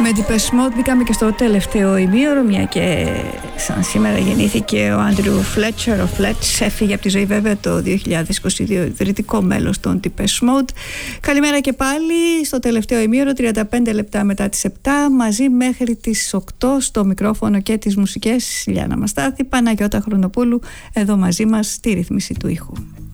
Με Depeche Mode μπήκαμε και στο τελευταίο ημίωρο, μια και σαν σήμερα γεννήθηκε ο Άντριου Φλέτσερ. Ο Φλέτς έφυγε από τη ζωή βέβαια το 2022, ιδρυτικό μέλος των Depeche Mode. Καλημέρα και πάλι στο τελευταίο ημίωρο, 35 λεπτά μετά τις 7, μαζί μέχρι τις 8 στο μικρόφωνο και τις μουσικές. Λιάννα Μαστάθη, Παναγιώτα Χρονοπούλου εδώ μαζί μας στη ρύθμιση του ήχου.